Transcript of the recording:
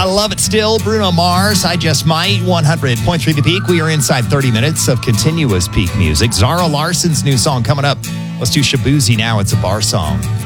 I love it still. Bruno Mars, I Just Might, 100.3 The Peak. We are inside 30 minutes of continuous peak music. Zara Larson's new song coming up. Let's do Shabuzi now. It's a bar song.